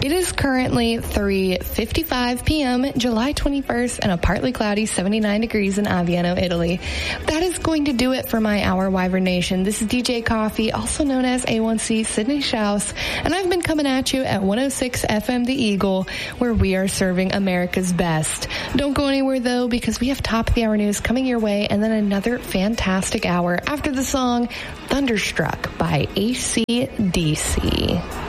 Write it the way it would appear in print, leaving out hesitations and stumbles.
It is currently 3:55 p.m., July 21st, and a partly cloudy 79 degrees in Aviano, Italy. That is going to do it for my Hour Wyvern Nation. This is DJ Coffee, also known as A1C Sydney Schaus, and I've been coming at you at 106 FM The Eagle, where we are serving America's best. Don't go anywhere, though, because we have top of the hour news coming your way, and then another fantastic hour after the song Thunderstruck by AC/DC.